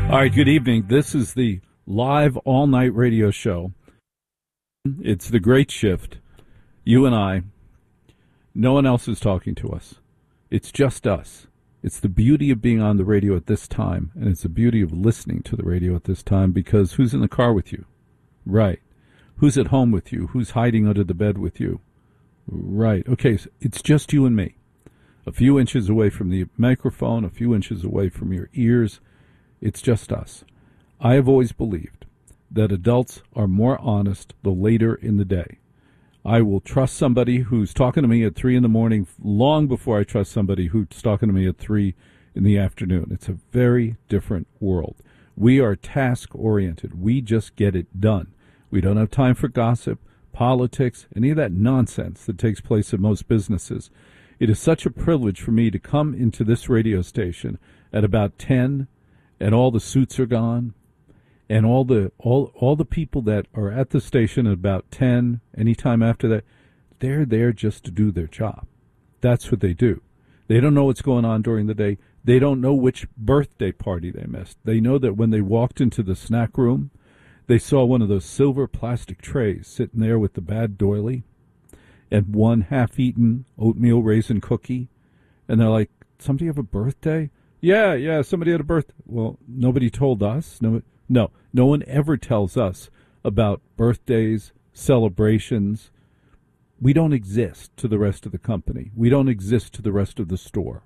All right, good evening. This is the live all-night radio show. It's the Great Shift. You and I. No one else is talking to us. It's just us. It's the beauty of being on the radio at this time, and it's the beauty of listening to the radio at this time, because who's in the car with you? Right. Who's at home with you? Who's hiding under the bed with you? Right. Okay, so it's just you and me. A few inches away from the microphone, a few inches away from your ears. It's just us. I have always believed that adults are more honest the later in the day. I will trust somebody who's talking to me at 3 in the morning long before I trust somebody who's talking to me at 3 in the afternoon. It's a very different world. We are task-oriented. We just get it done. We don't have time for gossip, politics, any of that nonsense that takes place at most businesses. It is such a privilege for me to come into this radio station at about 10, and all the suits are gone, and all the people that are at the station at about 10, anytime after that, they're there just to do their job. That's what they do. They don't know what's going on during the day. They don't know which birthday party they missed. They know that when they walked into the snack room, they saw one of those silver plastic trays sitting there with the bad doily and one half-eaten oatmeal raisin cookie, and they're like, somebody have a birthday? Yeah, somebody had a birthday. Well, nobody told us. No one ever tells us about birthdays, celebrations. We don't exist to the rest of the company. We don't exist to the rest of the store.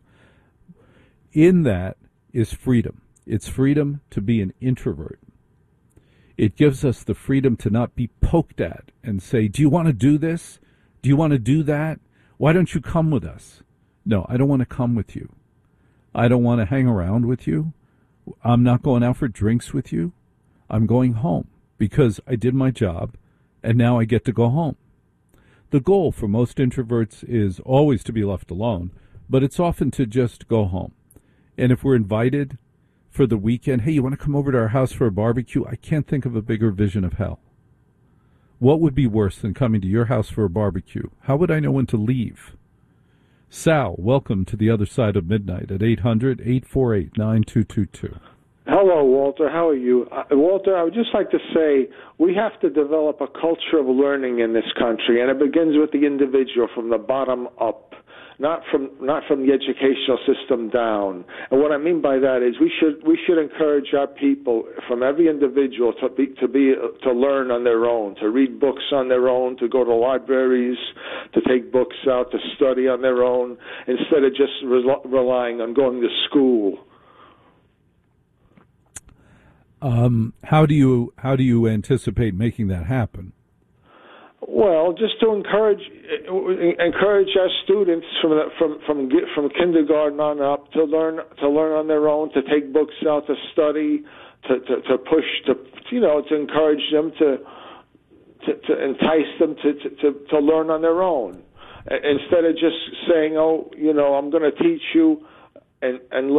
In that is freedom. It's freedom to be an introvert. It gives us the freedom to not be poked at and say, do you want to do this? Do you want to do that? Why don't you come with us? No, I don't want to come with you. I don't want to hang around with you. I'm not going out for drinks with you. I'm going home because I did my job and now I get to go home. The goal for most introverts is always to be left alone, but it's often to just go home. And if we're invited for the weekend, hey, you want to come over to our house for a barbecue? I can't think of a bigger vision of hell. What would be worse than coming to your house for a barbecue? How would I know when to leave? Sal, welcome to the other side of midnight at 800-848-9222. Hello, Walter. How are you? Walter, I would just like to say we have to develop a culture of learning in this country, and it begins with the individual from the bottom up, not from the educational system down. And what I mean by that is we should encourage our people, from every individual, to learn on their own, to read books on their own, to go to libraries, to take books out, to study on their own, instead of just relying on going to school. How do you anticipate making that happen? Well, just to encourage our students from kindergarten on up to learn on their own, to take books out, to study, to push, to encourage them, to entice them to learn on their own, instead of just saying, I'm going to teach you and